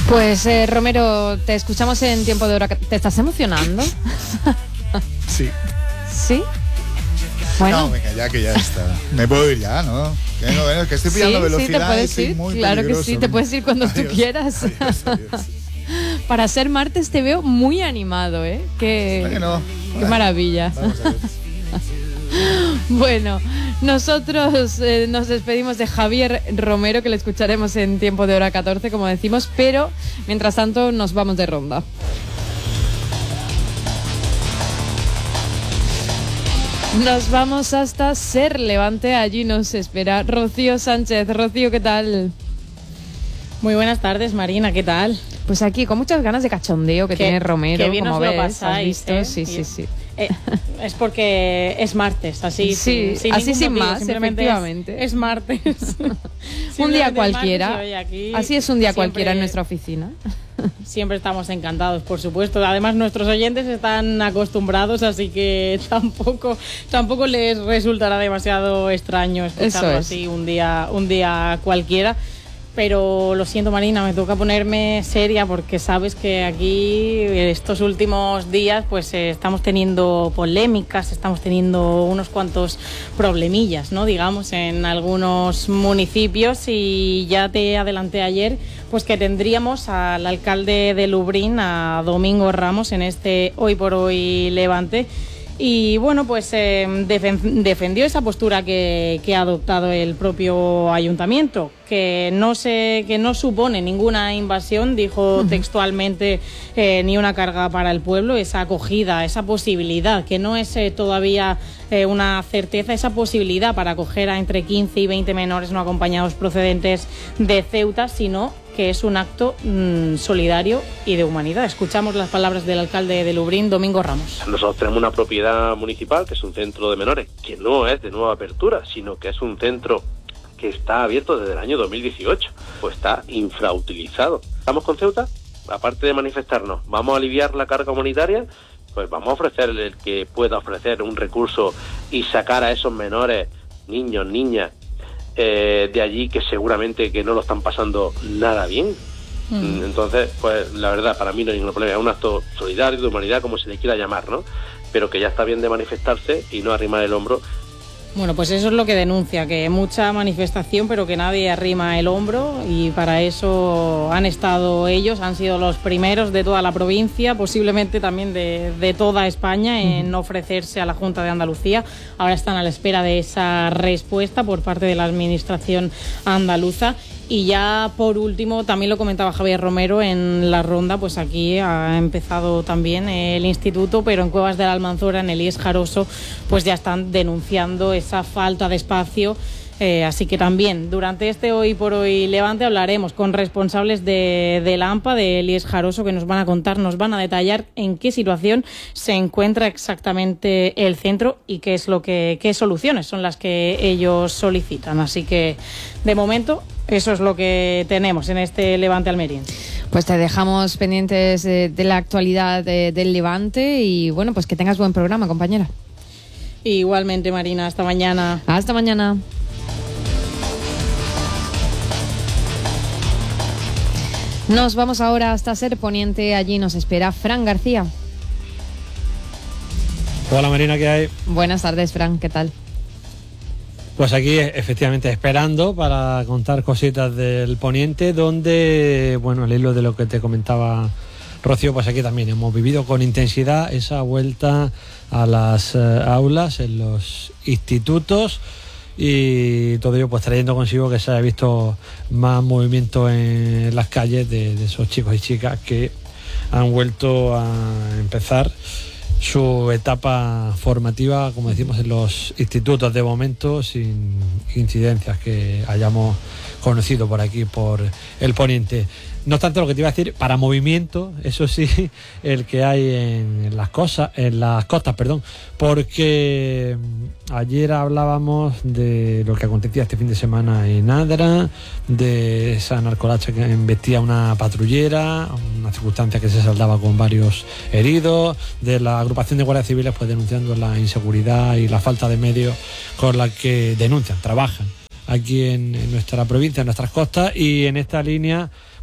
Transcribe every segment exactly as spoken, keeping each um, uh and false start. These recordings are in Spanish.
Pues eh, Romero, te escuchamos en Tiempo de Hora. ¿Te estás emocionando? Sí. ¿Sí? Bueno. No, venga, ya que ya está. Me puedo ir ya, ¿no? Que, no, bueno, que estoy pillando sí, velocidad. Sí, te puedes y ir. Muy claro peligroso. que sí, te puedes ir cuando adiós, tú quieras. Adiós, adiós. Para ser martes te veo muy animado, ¿eh? Qué, bueno, qué maravilla. Vamos a ver. Bueno, nosotros eh, nos despedimos de Javier Romero, que le escucharemos en Tiempo de Hora catorce, como decimos, pero mientras tanto nos vamos de ronda. Nos vamos hasta Ser Levante, allí nos espera Rocío Sánchez. Rocío, ¿qué tal? Muy buenas tardes, Marina, ¿qué tal? Pues aquí, con muchas ganas de cachondeo que Qué, tiene Romero, qué bien como os ves, lo pasáis, ¿has visto? ¿eh? Sí, sí, sí. Eh, es porque es martes, así sí, sin, sin así sin motivo, más, efectivamente. Es, es martes. Un día cualquiera. Martes, aquí así es un día siempre, cualquiera en nuestra oficina. Siempre estamos encantados, por supuesto. Además, nuestros oyentes están acostumbrados, así que tampoco tampoco les resultará demasiado extraño escucharlo es. así un día un día cualquiera. Pero lo siento, Marina, me toca ponerme seria porque sabes que aquí estos últimos días pues eh, estamos teniendo polémicas, estamos teniendo unos cuantos problemillas, ¿no? Digamos, en algunos municipios, y ya te adelanté ayer pues que tendríamos al alcalde de Lubrién, a Domingo Ramos, en este Hoy por Hoy Levante. Y bueno, pues eh, defen- defendió esa postura que, que ha adoptado el propio ayuntamiento, que no se, que no supone ninguna invasión, dijo uh-huh. textualmente, eh, ni una carga para el pueblo, esa acogida, esa posibilidad, que no es eh, todavía eh, una certeza, esa posibilidad para acoger a entre quince y veinte menores no acompañados procedentes de Ceuta, sino que es un acto mmm, solidario y de humanidad. Escuchamos las palabras del alcalde de Lubrién, Domingo Ramos. Nosotros tenemos una propiedad municipal que es un centro de menores, que no es de nueva apertura, sino que es un centro que está abierto desde el año dos mil dieciocho, pues está infrautilizado. ¿Estamos con Ceuta? Aparte de manifestarnos, ¿vamos a aliviar la carga humanitaria? Pues vamos a ofrecerle el que pueda ofrecer un recurso y sacar a esos menores, niños, niñas, Eh, de allí, que seguramente que no lo están pasando nada bien. Mm. Entonces, pues la verdad, para mí no hay ningún problema, es un acto solidario, de humanidad, como se le quiera llamar, ¿no? Pero que ya está bien de manifestarse y no arrimar el hombro. Bueno, pues eso es lo que denuncia, que mucha manifestación pero que nadie arrima el hombro, y para eso han estado ellos, han sido los primeros de toda la provincia, posiblemente también de, de toda España, en ofrecerse a la Junta de Andalucía. Ahora están a la espera de esa respuesta por parte de la Administración andaluza. Y ya por último, también lo comentaba Javier Romero en la ronda, pues aquí ha empezado también el instituto, pero en Cuevas de la Almanzora, en Elías Jaroso, pues ya están denunciando esa falta de espacio. Eh, así que también durante este Hoy por Hoy Levante hablaremos con responsables de, de la AMPA, de Elías Jaroso, que nos van a contar, nos van a detallar en qué situación se encuentra exactamente el centro y qué es lo que, qué soluciones son las que ellos solicitan. Así que de momento eso es lo que tenemos en este Levante almeriense. Pues te dejamos pendientes de, de la actualidad de, del Levante, y bueno, pues que tengas buen programa, compañera. Igualmente, Marina, hasta mañana. Hasta mañana. Nos vamos ahora hasta Ser Poniente, allí nos espera Fran García. Hola Marina, ¿qué hay? Buenas tardes, Fran, ¿qué tal? Pues aquí efectivamente esperando para contar cositas del Poniente, donde, bueno, al hilo de lo que te comentaba Rocío, pues aquí también hemos vivido con intensidad esa vuelta a las eh, aulas en los institutos, y todo ello pues trayendo consigo que se haya visto más movimiento en las calles de, de esos chicos y chicas que han vuelto a empezar su etapa formativa, como decimos, en los institutos, de momento sin incidencias que hayamos conocido por aquí, por el Poniente. No obstante, lo que te iba a decir, para movimiento, eso sí, el que hay en las cosas, en las costas, perdón, porque ayer hablábamos de lo que acontecía este fin de semana en Adra, de esa narcolacha que embestía una patrullera, una circunstancia que se saldaba con varios heridos, de la agrupación de guardias civiles pues denunciando la inseguridad y la falta de medios con la que denuncian, trabajan aquí en, en nuestra provincia, en nuestras costas, y en esta línea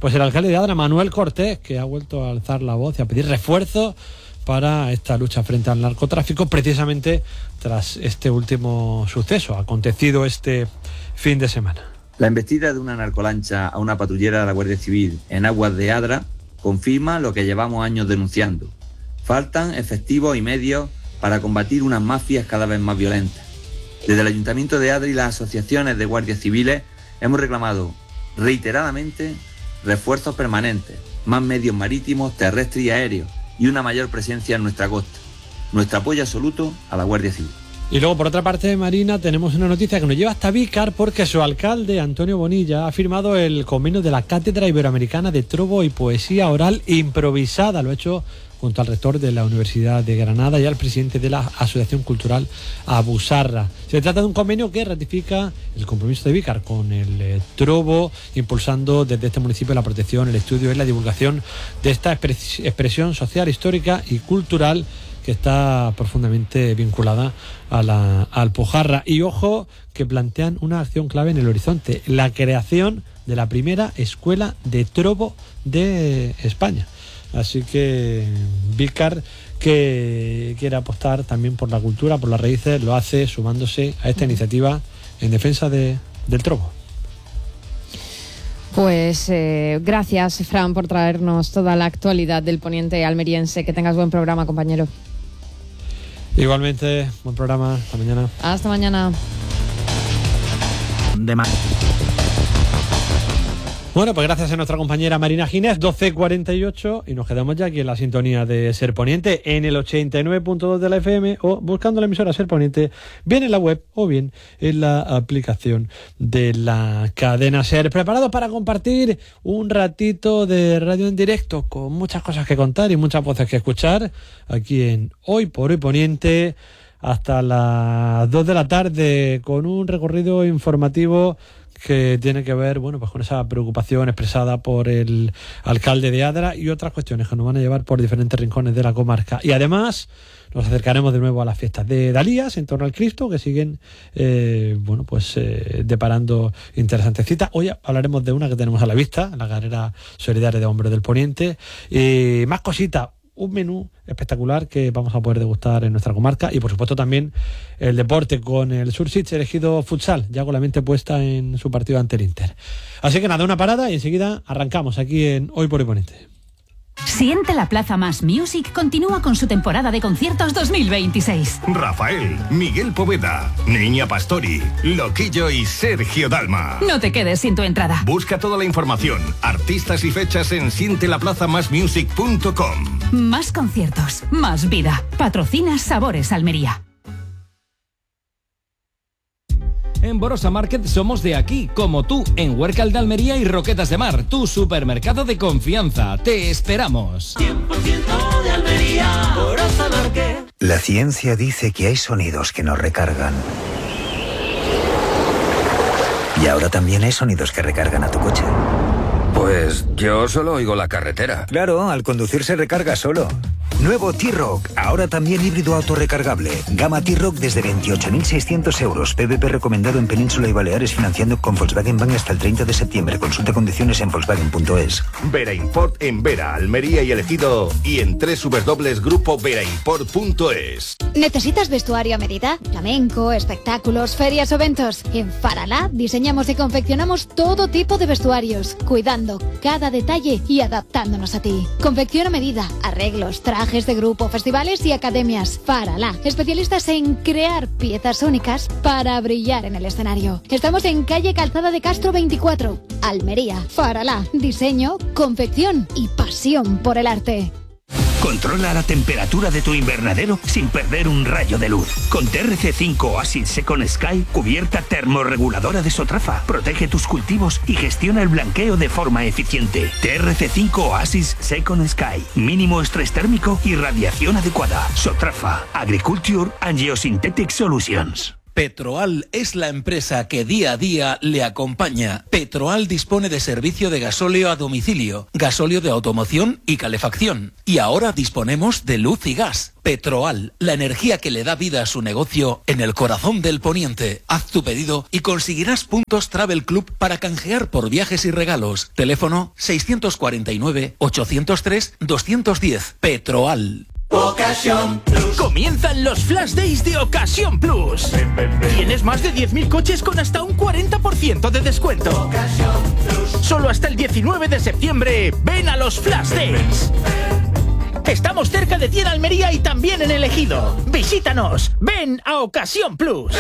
pues el alcalde de Adra, Manuel Cortés, que ha vuelto a alzar la voz y a pedir refuerzos para esta lucha frente al narcotráfico, precisamente tras este último suceso acontecido este fin de semana. La embestida de una narcolancha a una patrullera de la Guardia Civil en aguas de Adra confirma lo que llevamos años denunciando. Faltan efectivos y medios para combatir unas mafias cada vez más violentas. Desde el Ayuntamiento de Adra y las asociaciones de guardias civiles hemos reclamado reiteradamente refuerzos permanentes, más medios marítimos, terrestres y aéreos y una mayor presencia en nuestra costa. Nuestro apoyo absoluto a la Guardia Civil. Y luego, por otra parte, Marina, tenemos una noticia que nos lleva hasta Vícar, porque su alcalde, Antonio Bonilla, ha firmado el convenio de la Cátedra Iberoamericana de Trobo y Poesía Oral Improvisada. Lo ha hecho junto al rector de la Universidad de Granada y al presidente de la Asociación Cultural Abusarra. Se trata de un convenio que ratifica el compromiso de Vícar con el eh, trobo, impulsando desde este municipio la protección, el estudio y la divulgación de esta expres- expresión social, histórica y cultural que está profundamente vinculada a la Alpujarra. Y ojo, que plantean una acción clave en el horizonte: la creación de la primera escuela de trobo de España. Así que Vícar, que quiere apostar también por la cultura, por las raíces, lo hace sumándose a esta iniciativa en defensa de, del trobo. Pues eh, gracias, Fran, por traernos toda la actualidad del poniente almeriense. Que tengas buen programa, compañero. Igualmente, buen programa. Hasta mañana. Hasta mañana. De más. Bueno, pues gracias a nuestra compañera Marina Ginés, doce cuarenta y ocho, y nos quedamos ya aquí en la sintonía de Ser Poniente en el ochenta y nueve punto dos de la F M, o buscando la emisora Ser Poniente, bien en la web o bien en la aplicación de la cadena Ser. Preparados para compartir un ratito de radio en directo con muchas cosas que contar y muchas voces que escuchar aquí en Hoy por Hoy Poniente hasta las dos de la tarde, con un recorrido informativo que tiene que ver, bueno, pues con esa preocupación expresada por el alcalde de Adra y otras cuestiones que nos van a llevar por diferentes rincones de la comarca. Y además nos acercaremos de nuevo a las fiestas de Dalías en torno al Cristo, que siguen, eh, bueno, pues eh, deparando interesantes citas. Hoy hablaremos de una que tenemos a la vista, la carrera solidaria de Hombres del Poniente, y más cositas. Un menú espectacular que vamos a poder degustar en nuestra comarca, y por supuesto también el deporte con el Sursich elegido futsal, ya con la mente puesta en su partido ante el Inter. Así que nada, una parada y enseguida arrancamos aquí en Hoy por Hoy Poniente. Siente la Plaza Más Music continúa con su temporada de conciertos dos mil veintiséis. Rafael, Miguel Poveda, Niña Pastori, Loquillo y Sergio Dalma. No te quedes sin tu entrada. Busca toda la información, artistas y fechas en siente la plaza más music punto com. Más conciertos, más vida. Patrocina Sabores Almería. En Borosa Market somos de aquí, como tú, en Huércal de Almería y Roquetas de Mar, tu supermercado de confianza. Te esperamos. cien por ciento de Almería, Borosa Market. La ciencia dice que hay sonidos que nos recargan. Y ahora también hay sonidos que recargan a tu coche. Pues yo solo oigo la carretera. Claro, al conducir se recarga solo. Nuevo T-Roc, ahora también híbrido autorrecargable. Gama T-Roc desde veintiocho mil seiscientos euros. P V P recomendado en Península y Baleares, financiando con Volkswagen Bank hasta el treinta de septiembre. Consulta condiciones en volkswagen punto es. Vera Import en Vera, Almería y El Ejido, y en doble u doble u doble u punto grupo vera import punto es. ¿Necesitas vestuario a medida? Flamenco, espectáculos, ferias o eventos. En Faralá diseñamos y confeccionamos todo tipo de vestuarios, cuidando cada detalle y adaptándonos a ti. Confección a medida, arreglos, trajes de grupo, festivales y academias. Faralá, especialistas en crear piezas únicas para brillar en el escenario. Estamos en calle Calzada de Castro veinticuatro, Almería. Faralá, diseño, confección y pasión por el arte. Controla la temperatura de tu invernadero sin perder un rayo de luz. Con T R C cinco Oasis Second Sky, cubierta termorreguladora de Sotrafa. Protege tus cultivos y gestiona el blanqueo de forma eficiente. T R C cinco Oasis Second Sky. Mínimo estrés térmico y radiación adecuada. Sotrafa. Agriculture and Geosynthetic Solutions. Petroal es la empresa que día a día le acompaña. Petroal dispone de servicio de gasóleo a domicilio, gasóleo de automoción y calefacción. Y ahora disponemos de luz y gas. Petroal, la energía que le da vida a su negocio en el corazón del poniente. Haz tu pedido y conseguirás puntos Travel Club para canjear por viajes y regalos. Teléfono seiscientos cuarenta y nueve, ochocientos tres, doscientos diez. Petroal. Ocasión Plus. Comienzan los Flash Days de Ocasión Plus. Ven, ven, ven. Tienes más de diez mil coches con hasta un cuarenta por ciento de descuento. Ocasión Plus. Solo hasta el diecinueve de septiembre. Ven a los Flash Days. Estamos cerca de ti en Almería y también en El Ejido. Visítanos. Ven a Ocasión Plus.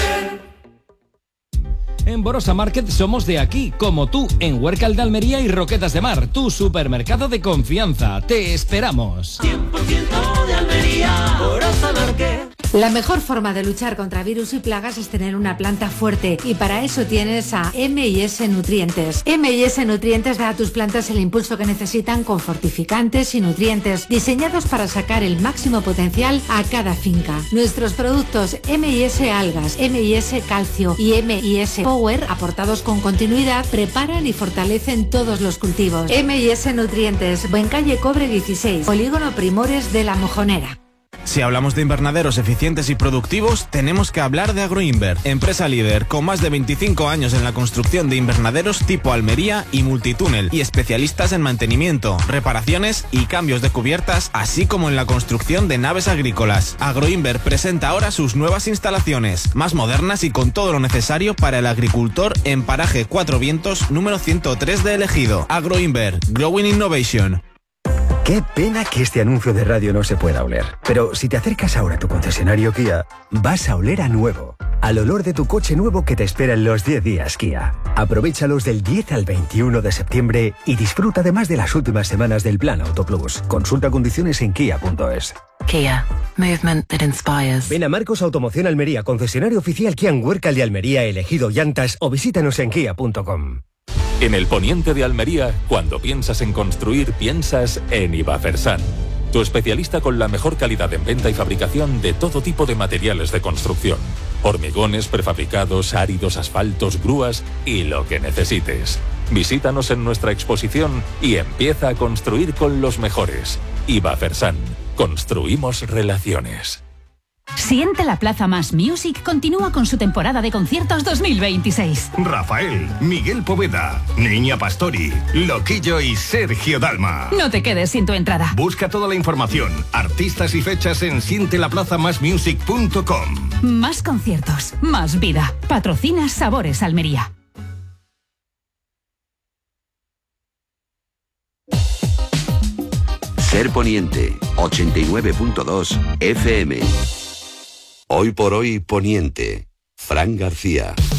En Borosa Market somos de aquí, como tú, en Huércal de Almería y Roquetas de Mar, tu supermercado de confianza. Te esperamos. cien por ciento de Almería, Borosa Market. La mejor forma de luchar contra virus y plagas es tener una planta fuerte, y para eso tienes a M y S Nutrientes. M y S Nutrientes da a tus plantas el impulso que necesitan con fortificantes y nutrientes diseñados para sacar el máximo potencial a cada finca. Nuestros productos M y S Algas, M y S Calcio y M y S Power, aportados con continuidad, preparan y fortalecen todos los cultivos. M y S Nutrientes, Buencalle Cobre dieciséis, Polígono Primores de La Mojonera. Si hablamos de invernaderos eficientes y productivos, tenemos que hablar de Agroinver, empresa líder con más de veinticinco años en la construcción de invernaderos tipo Almería y multitúnel, y especialistas en mantenimiento, reparaciones y cambios de cubiertas, así como en la construcción de naves agrícolas. Agroinver presenta ahora sus nuevas instalaciones, más modernas y con todo lo necesario para el agricultor en Paraje Cuatro Vientos número ciento tres de El Ejido. Agroinver, Growing Innovation. Qué pena que este anuncio de radio no se pueda oler. Pero si te acercas ahora a tu concesionario Kia, vas a oler a nuevo. Al olor de tu coche nuevo que te espera en los diez días Kia. Aprovéchalos del diez al veintiuno de septiembre y disfruta además de las últimas semanas del Plan Auto Plus. Consulta condiciones en kia punto es. Kia. Movement that inspires. Ven a Marcos Automoción Almería, concesionario oficial Kia en Huércal de Almería, Elegido Llantas, o visítanos en kia punto com. En el poniente de Almería, cuando piensas en construir, piensas en Ibafersan, tu especialista con la mejor calidad en venta y fabricación de todo tipo de materiales de construcción. Hormigones, prefabricados, áridos, asfaltos, grúas y lo que necesites. Visítanos en nuestra exposición y empieza a construir con los mejores. Ibafersan, construimos relaciones. Siente la Plaza Más Music continúa con su temporada de conciertos dos mil veintiséis. Rafael, Miguel Poveda, Niña Pastori, Loquillo y Sergio Dalma. No te quedes sin tu entrada. Busca toda la información, artistas y fechas en siente la plaza más music punto com. Más conciertos, más vida. Patrocina Sabores Almería. Ser Poniente, ochenta y nueve punto dos F M. Hoy por hoy, Poniente. Fran García.